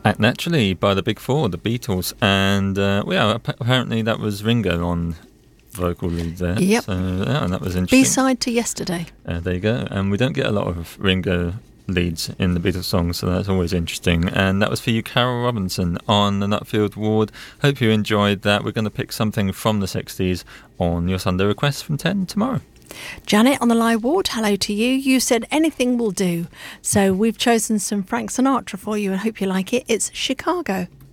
Act Naturally by the Big Four, the Beatles, and apparently that was Ringo on vocal lead there. Yep. So and that was interesting. B-side to Yesterday. There you go. And we don't get a lot of Ringo leads in the Beatles songs, so that's always interesting. And that was for you, Carol Robinson, on the Nutfield Ward. Hope you enjoyed that. We're going to pick something from the 60s on your Sunday request from 10 tomorrow. Janet on the live ward, hello to you. You said anything will do. So we've chosen some Frank Sinatra for you and hope you like it. It's Chicago.